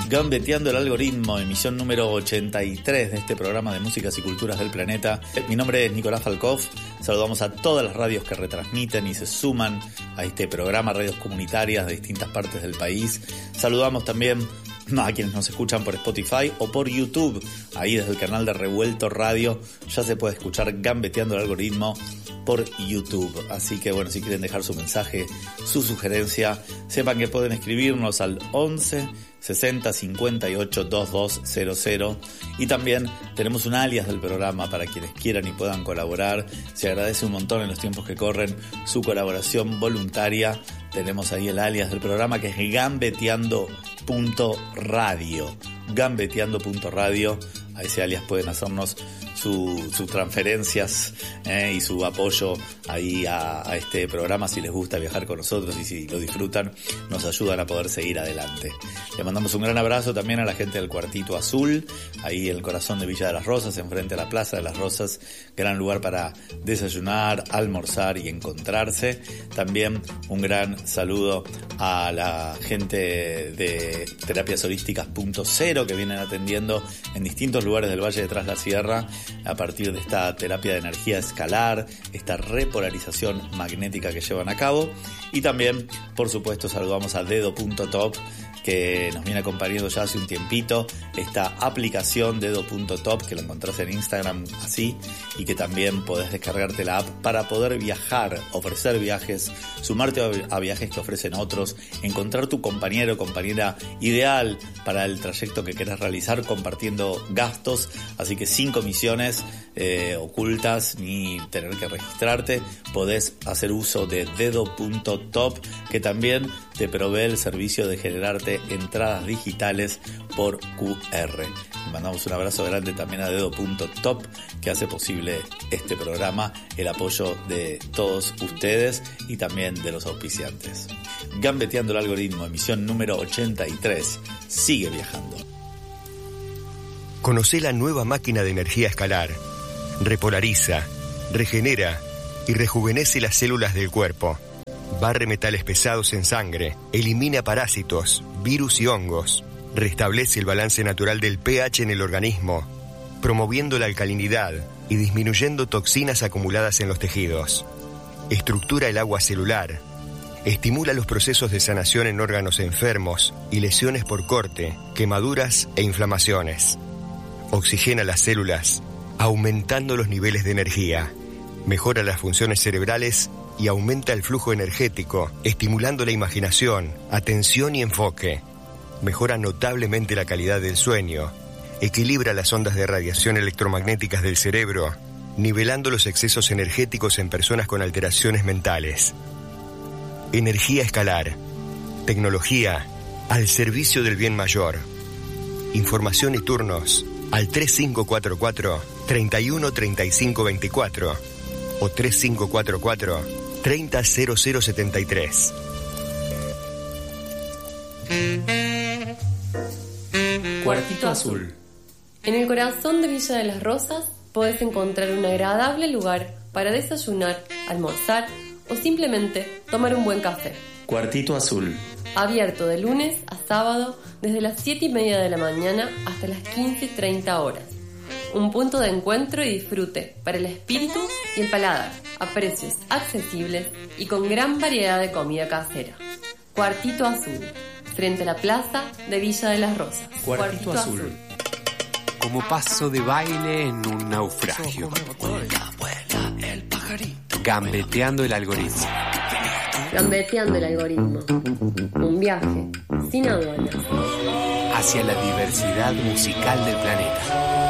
Gambeteando el algoritmo, emisión número 83 de este programa de músicas y culturas del planeta. Mi nombre es Nicolás Falkov. Saludamos a todas las radios que retransmiten y se suman a este programa, radios comunitarias de distintas partes del país. Saludamos también a quienes nos escuchan por Spotify o por YouTube. Ahí desde el canal de Revuelto Radio ya se puede escuchar Gambeteando el algoritmo por YouTube. Así que bueno, si quieren dejar su mensaje, su sugerencia, sepan que pueden escribirnos al 11 60 58 2200, y también tenemos un alias del programa para quienes quieran y puedan colaborar. Se agradece un montón en los tiempos que corren su colaboración voluntaria. Tenemos ahí el alias del programa, que es gambeteando.radio. Gambeteando.radio. A ese alias pueden hacernos sus transferencias y su apoyo ahí a este programa. Si les gusta viajar con nosotros y si lo disfrutan, nos ayudan a poder seguir adelante. Le mandamos un gran abrazo también a la gente del Cuartito Azul, ahí en el corazón de Villa de las Rosas, enfrente a la Plaza de las Rosas. Gran lugar para desayunar, almorzar y encontrarse. También un gran saludo a la gente de Terapias Holísticas.0, que vienen atendiendo en distintos lugares del Valle de Tras la Sierra a partir de esta terapia de energía escalar, esta repolarización magnética que llevan a cabo. Y también, por supuesto, saludamos a Dedo.top, que nos viene acompañando ya hace un tiempito, esta aplicación Dedo.top, que la encontrás en Instagram así, y que también podés descargarte la app para poder viajar, ofrecer viajes, sumarte a viajes que ofrecen otros, encontrar tu compañero o compañera ideal para el trayecto que querés realizar, compartiendo gastos. Así que sin comisiones ocultas ni tener que registrarte, podés hacer uso de Dedo.top, que también te provee el servicio de generarte entradas digitales por QR. Le mandamos un abrazo grande también a Dedo.top, que hace posible este programa, el apoyo de todos ustedes y también de los auspiciantes. Gambeteando el algoritmo, emisión número 83. Sigue viajando. Conocé la nueva máquina de energía escalar. Repolariza, regenera y rejuvenece las células del cuerpo. Barre metales pesados en sangre, elimina parásitos, virus y hongos, restablece el balance natural del pH en el organismo, promoviendo la alcalinidad y disminuyendo toxinas acumuladas en los tejidos. Estructura el agua celular, estimula los procesos de sanación en órganos enfermos y lesiones por corte, quemaduras e inflamaciones. Oxigena las células, aumentando los niveles de energía, mejora las funciones cerebrales y aumenta el flujo energético, estimulando la imaginación, atención y enfoque. Mejora notablemente la calidad del sueño, equilibra las ondas de radiación electromagnéticas del cerebro, nivelando los excesos energéticos en personas con alteraciones mentales. Energía escalar, tecnología al servicio del bien mayor. Información y turnos al 3544 31 35 24 o 3544 300073. Cuartito Azul. En el corazón de Villa de las Rosas podés encontrar un agradable lugar para desayunar, almorzar o simplemente tomar un buen café. Cuartito Azul. Abierto de lunes a sábado desde las 7:30 de la mañana hasta las 15:30 horas. Un punto de encuentro y disfrute para el espíritu y el paladar, a precios accesibles y con gran variedad de comida casera. Cuartito Azul, frente a la plaza de Villa de las Rosas. Cuartito Azul. Como paso de baile en un naufragio. Vuela, vuela el pajarito. Gambeteando el algoritmo. Gambeteando el algoritmo. Un viaje sin aduanas hacia la diversidad musical del planeta.